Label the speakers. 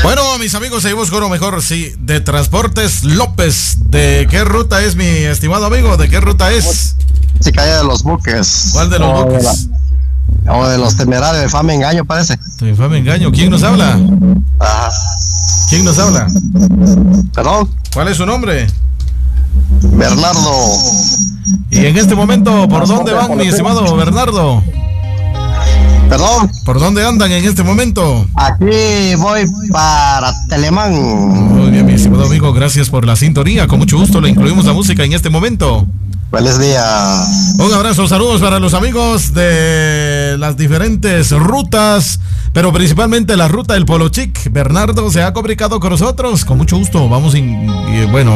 Speaker 1: Bueno, mis amigos, seguimos con lo mejor, sí, de Transportes López. ¿De qué ruta es, mi estimado amigo? ¿De qué ruta es?
Speaker 2: Sí, calle de los buques.
Speaker 1: ¿Cuál de los buques?
Speaker 2: O de los temerarios, de Fama Engaño, parece.
Speaker 1: De Fama Engaño. ¿Quién nos habla?
Speaker 2: Ajá.
Speaker 1: ¿Quién nos habla?
Speaker 2: ¿Perdón?
Speaker 1: ¿Cuál es su nombre?
Speaker 2: Bernardo.
Speaker 1: Y en este momento, ¿por dónde van, mi estimado Bernardo?
Speaker 2: ¿Perdón?
Speaker 1: ¿Por dónde andan en este momento?
Speaker 2: Aquí voy para Telemán.
Speaker 1: Muy bien, mi estimado amigo, gracias por la sintonía. Con mucho gusto le incluimos la música en este momento.
Speaker 2: Feliz día.
Speaker 1: Un abrazo, saludos para los amigos de las diferentes rutas, pero principalmente la ruta del Polo Chic. Bernardo se ha comunicado con nosotros. Con mucho gusto, vamos bueno.